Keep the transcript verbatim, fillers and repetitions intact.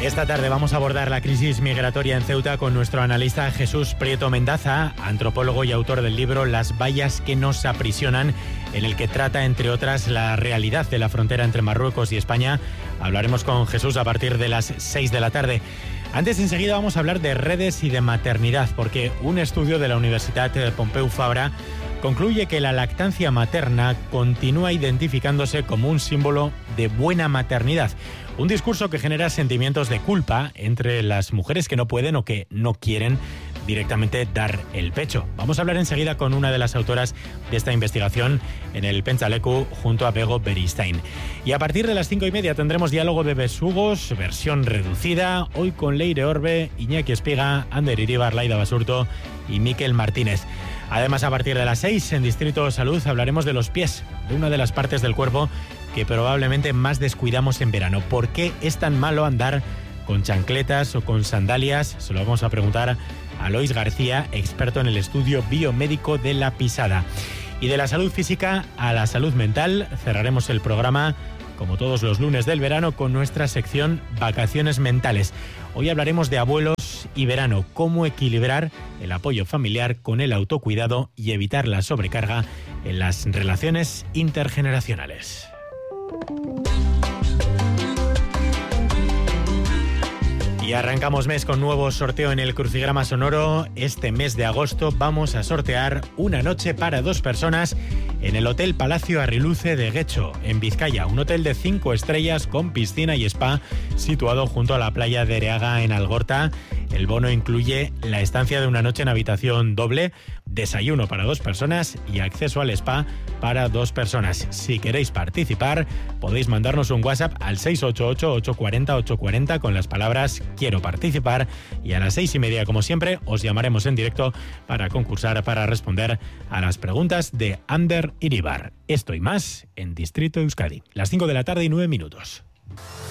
Esta tarde vamos a abordar la crisis migratoria en Ceuta con nuestro analista Jesús Prieto Mendaza, antropólogo y autor del libro Las vallas que nos aprisionan, en el que trata, entre otras, la realidad de la frontera entre Marruecos y España. Hablaremos con Jesús a partir de las seis de la tarde. Antes, enseguida, vamos a hablar de redes y de maternidad, porque un estudio de la Universidad Pompeu Fabra concluye que la lactancia materna continúa identificándose como un símbolo de buena maternidad. Un discurso que genera sentimientos de culpa entre las mujeres que no pueden o que no quieren directamente dar el pecho. Vamos a hablar enseguida con una de las autoras de esta investigación en el Pentsaleku junto a Bego Beristain. Y a partir de las cinco y media tendremos diálogo de besugos, versión reducida, hoy con Leire Orbe, Iñaki Espiga, Ander Iribar, Laida Basurto y Miquel Martínez. Además, a partir de las seis, en Distrito Salud, hablaremos de los pies, de una de las partes del cuerpo que probablemente más descuidamos en verano. ¿Por qué es tan malo andar con chancletas o con sandalias? Se lo vamos a preguntar a Lois García, experto en el estudio biomédico de la pisada. Y de la salud física a la salud mental, cerraremos el programa, como todos los lunes del verano, con nuestra sección Vacaciones Mentales. Hoy hablaremos de abuelos y verano, cómo equilibrar el apoyo familiar con el autocuidado y evitar la sobrecarga en las relaciones intergeneracionales. Y arrancamos mes con nuevo sorteo en el Crucigrama Sonoro. Este mes de agosto vamos a sortear una noche para dos personas en el Hotel Palacio Arriluce de Guecho, en Vizcaya. Un hotel de cinco estrellas con piscina y spa situado junto a la playa de Ereaga en Algorta. El bono incluye la estancia de una noche en habitación doble, desayuno para dos personas y acceso al spa para dos personas. Si queréis participar, podéis mandarnos un WhatsApp al seis ocho ocho, ocho cuatro cero, ocho cuatro cero con las palabras quiero participar, y a las seis y media, como siempre, os llamaremos en directo para concursar, para responder a las preguntas de Ander Iribar. Esto y más en Distrito Euskadi. Las cinco de la tarde y nueve minutos.